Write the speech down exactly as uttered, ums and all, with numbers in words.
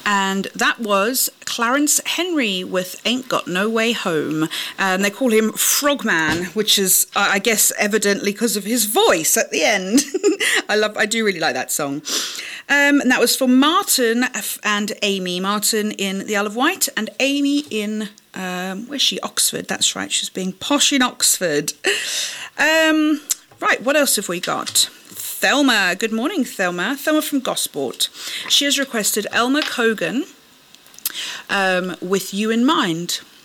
and that was Clarence Henry with Ain't Got No Way Home. And they call him Frogman, which is, I guess, evidently because of his voice at the end. I love, I do really like that song. Um, and that was for Martin and Amy. Martin in the Isle of Wight and Amy in, um, where's she? Oxford. That's right. She's being posh in Oxford. Um, right. What else have we got? Thelma. Good morning, Thelma. Thelma from Gosport. She has requested Elmer Cogan um, with You in Mind.